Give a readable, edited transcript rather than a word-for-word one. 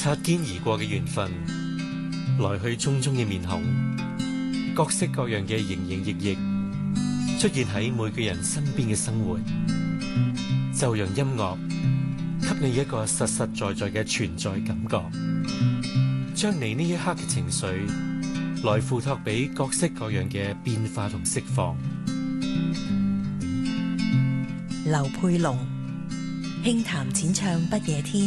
擦肩而過嘅緣分，來去匆匆嘅面孔，各式各樣嘅營營役役，出現喺每個人身邊嘅生活，就讓音樂給你一個實實在在嘅存在感覺，將你呢一刻嘅情緒來付託俾各式各樣嘅變化同釋放。 劉佩龍輕談淺唱不夜天。